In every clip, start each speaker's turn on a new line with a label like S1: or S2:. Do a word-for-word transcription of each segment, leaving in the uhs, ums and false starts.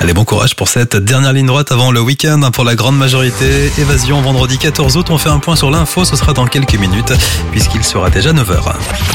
S1: Allez, bon courage pour cette dernière ligne droite avant le week-end pour la grande majorité. Évasion vendredi quatorze août, on fait un point sur l'info, ce sera dans quelques minutes puisqu'il sera déjà neuf heures.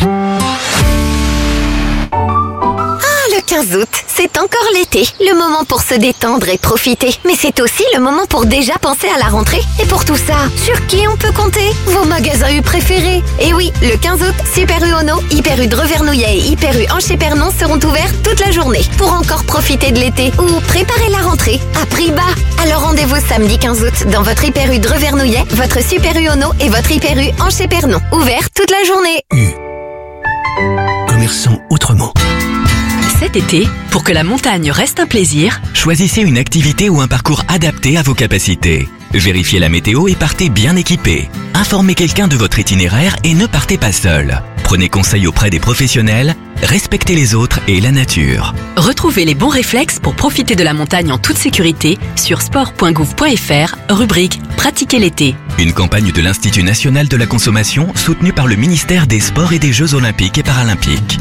S2: quinze août, c'est encore l'été, le moment pour se détendre et profiter. Mais c'est aussi le moment pour déjà penser à la rentrée. Et pour tout ça, sur qui on peut compter? Vos magasins U préférés. Et oui, le quinze août, Super U Ono, Hyper U de Revernouillet et Hyper U Anche-Épernon seront ouverts toute la journée pour encore profiter de l'été ou préparer la rentrée à prix bas. Alors rendez-vous samedi quinze août dans votre Hyper U de Revernouillet, votre Super U Ono et votre Hyper U Anche-Épernon. Ouverts toute la journée.
S3: U. Commerçant autrement.
S4: Cet été, pour que la montagne reste un plaisir,
S5: choisissez une activité ou un parcours adapté à vos capacités. Vérifiez la météo et partez bien équipé. Informez quelqu'un de votre itinéraire et ne partez pas seul. Prenez conseil auprès des professionnels, respectez les autres et la nature.
S4: Retrouvez les bons réflexes pour profiter de la montagne en toute sécurité sur sport point gouv point fr, rubrique « Pratiquer l'été ».
S5: Une campagne de l'Institut national de la consommation soutenue par le ministère des Sports et des Jeux olympiques et paralympiques.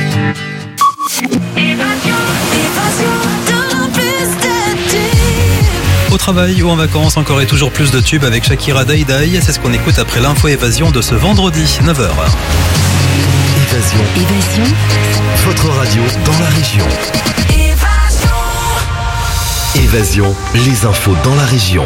S1: Au travail ou en vacances, encore et toujours plus de tubes avec Shakira Day Day. C'est ce qu'on écoute après l'info Évasion de ce vendredi, neuf heures.
S3: Évasion.
S4: Évasion.
S3: Votre radio dans la région. Évasion. Évasion, les infos dans la région.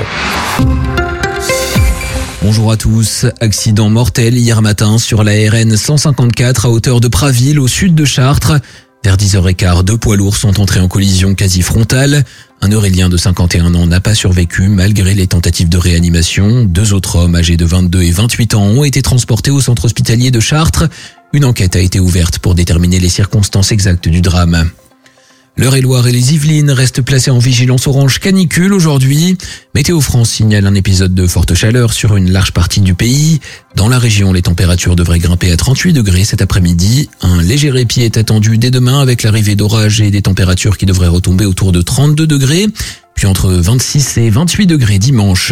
S6: Bonjour à tous. Accident mortel hier matin sur la R N cent cinquante-quatre à hauteur de Praville au sud de Chartres. Vers dix heures quinze, deux poids lourds sont entrés en collision quasi frontale. Un Aurélien de cinquante et un ans n'a pas survécu malgré les tentatives de réanimation. Deux autres hommes âgés de vingt-deux et vingt-huit ans ont été transportés au centre hospitalier de Chartres. Une enquête a été ouverte pour déterminer les circonstances exactes du drame. L'Eure-et-Loir et les Yvelines restent placés en vigilance orange canicule aujourd'hui. Météo France signale un épisode de forte chaleur sur une large partie du pays. Dans la région, les températures devraient grimper à trente-huit degrés cet après-midi. Un léger répit est attendu dès demain avec l'arrivée d'orages et des températures qui devraient retomber autour de trente-deux degrés, puis entre vingt-six et vingt-huit degrés dimanche.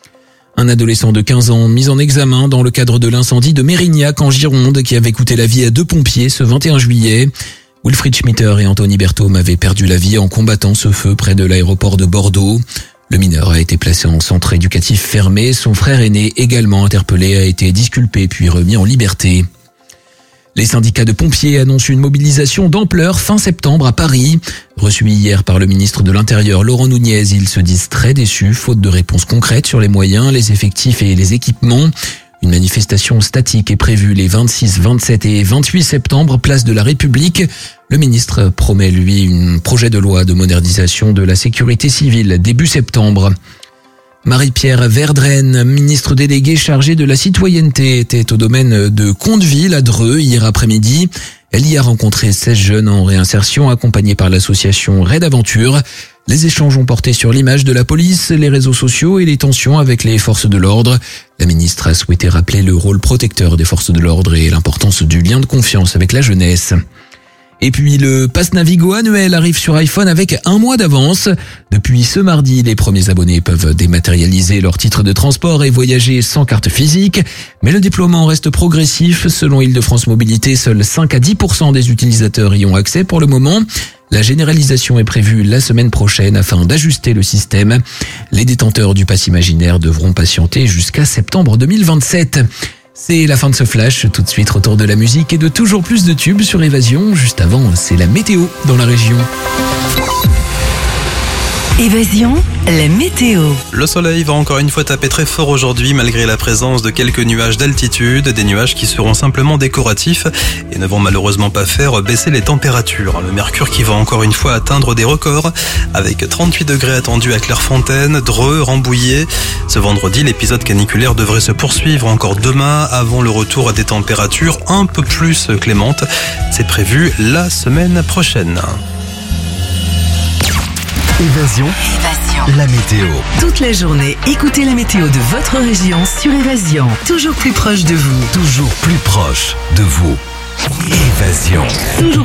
S6: Un adolescent de quinze ans mis en examen dans le cadre de l'incendie de Mérignac en Gironde qui avait coûté la vie à deux pompiers ce vingt et un juillet. Wilfried Schmitter et Anthony Berthaume avaient perdu la vie en combattant ce feu près de l'aéroport de Bordeaux. Le mineur a été placé en centre éducatif fermé. Son frère aîné, également interpellé, a été disculpé puis remis en liberté. Les syndicats de pompiers annoncent une mobilisation d'ampleur fin septembre à Paris. Reçus hier par le ministre de l'Intérieur Laurent Nunez, ils se disent très déçus, faute de réponses concrètes sur les moyens, les effectifs et les équipements. Une manifestation statique est prévue les vingt-six, vingt-sept et vingt-huit septembre, place de la République. Le ministre promet, lui, un projet de loi de modernisation de la sécurité civile début septembre. Marie-Pierre Verdrenne, ministre déléguée chargée de la citoyenneté, était au domaine de Conteville à Dreux hier après-midi. Elle y a rencontré seize jeunes en réinsertion accompagnés par l'association Raid Aventure. Les échanges ont porté sur l'image de la police, les réseaux sociaux et les tensions avec les forces de l'ordre. La ministre a souhaité rappeler le rôle protecteur des forces de l'ordre et l'importance du lien de confiance avec la jeunesse. Et puis le pass Navigo annuel arrive sur iPhone avec un mois d'avance. Depuis ce mardi, les premiers abonnés peuvent dématérialiser leur titre de transport et voyager sans carte physique. Mais le déploiement reste progressif. Selon Île-de-France Mobilité, seuls cinq à dix pour cent des utilisateurs y ont accès pour le moment. La généralisation est prévue la semaine prochaine afin d'ajuster le système. Les détenteurs du pass imaginaire devront patienter jusqu'à septembre deux mille vingt-sept. C'est la fin de ce flash. Tout de suite, retour de la musique et de toujours plus de tubes sur Évasion. Juste avant, c'est la météo dans la région.
S4: Évasion, la météo.
S1: Le soleil va encore une fois taper très fort aujourd'hui malgré la présence de quelques nuages d'altitude, des nuages qui seront simplement décoratifs et ne vont malheureusement pas faire baisser les températures. Le mercure qui va encore une fois atteindre des records avec trente-huit degrés attendus à Clairefontaine, Dreux, Rambouillet. Ce vendredi, l'épisode caniculaire devrait se poursuivre encore demain avant le retour à des températures un peu plus clémentes. C'est prévu la semaine prochaine.
S3: Évasion.
S4: Évasion.
S3: La météo.
S4: Toute la journée, écoutez la météo de votre région sur Évasion. Toujours plus proche de vous.
S3: Toujours plus proche de vous. Évasion.
S4: Toujours